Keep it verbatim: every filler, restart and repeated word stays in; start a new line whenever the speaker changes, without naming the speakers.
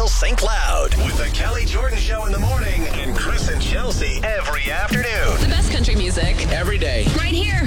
Royal Saint Cloud. With the Kelly Jordan Show in the morning and Chris and Chelsea every afternoon.
The best country music.
Every day.
Right here.